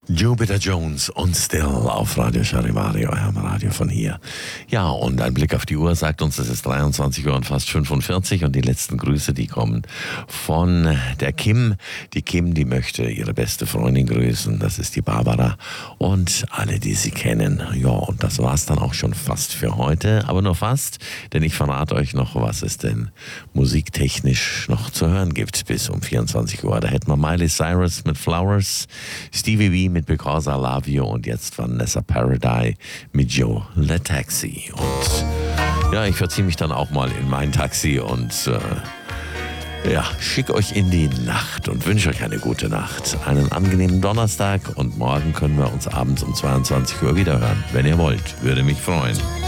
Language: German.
Jupiter Jones und Still auf Radio Charivari, eurem Radio von hier. Ja, und ein Blick auf die Uhr sagt uns, es ist 23 Uhr und fast 45 und die letzten Grüße, die kommen von der Kim. Die Kim, die möchte ihre beste Freundin grüßen, das ist die Barbara und alle, die sie kennen. Ja, und das war's dann auch schon fast für heute, aber nur fast, denn ich verrate euch noch, was es denn musiktechnisch noch zu hören gibt bis um 24 Uhr. Da hätten wir Miley Cyrus mit Flowers, Stevie B mit Because I Love You und jetzt Vanessa Paradis mit Joe Le Taxi. Und ja, ich verziehe mich dann auch mal in mein Taxi und schicke euch in die Nacht und wünsche euch eine gute Nacht. Einen angenehmen Donnerstag und morgen können wir uns abends um 22 Uhr wieder hören. Wenn ihr wollt, würde mich freuen.